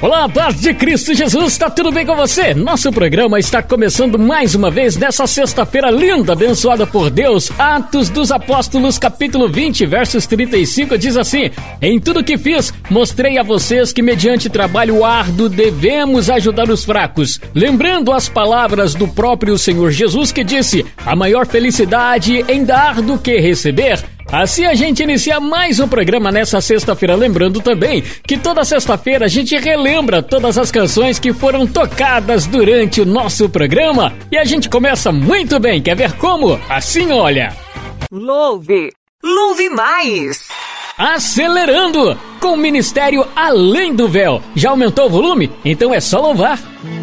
Olá, paz de Cristo Jesus, tá tudo bem com você? Nosso programa está começando mais uma vez nessa sexta-feira linda, abençoada por Deus. Atos dos Apóstolos, capítulo 20, versos 35, diz assim: em tudo que fiz, mostrei a vocês que mediante trabalho árduo devemos ajudar os fracos. Lembrando as palavras do próprio Senhor Jesus que disse: a maior felicidade em dar do que receber. Assim a gente inicia mais um programa nessa sexta-feira, lembrando também que toda sexta-feira a gente relembra todas as canções que foram tocadas durante o nosso programa. E a gente começa muito bem, quer ver como? Assim, olha. Louve mais! Acelerando, com o Ministério Além do Véu. Já aumentou o volume? Então é só louvar.